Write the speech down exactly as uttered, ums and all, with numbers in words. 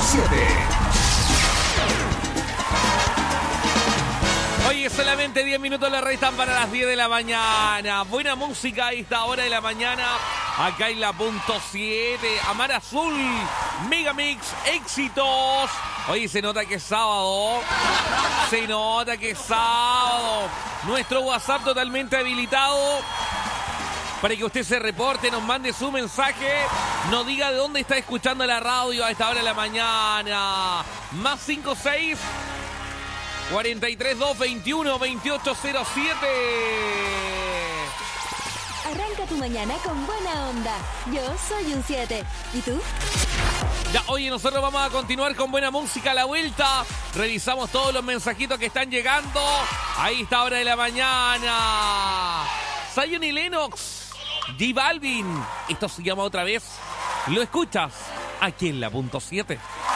siete. Oye, solamente diez minutos le restan para las diez de la mañana. Buena música a esta hora de la mañana. Acá en la punto siete. Amar Azul. Megamix. Éxitos. Oye, se nota que es sábado. Se nota que es sábado. Nuestro WhatsApp totalmente habilitado para que usted se reporte, nos mande su mensaje, nos diga de dónde está escuchando la radio a esta hora de la mañana. Más cinco seis cuarenta y tres dos veintiuno veintiocho cero siete. Arranca tu mañana con buena onda. Yo soy un siete. ¿Y tú? Ya, oye, nosotros vamos a continuar con buena música a la vuelta. Revisamos todos los mensajitos que están llegando a esta hora de la mañana. Zion y Lennox, J Balvin. Esto se llama Otra Vez. Lo escuchas aquí en la punto siete.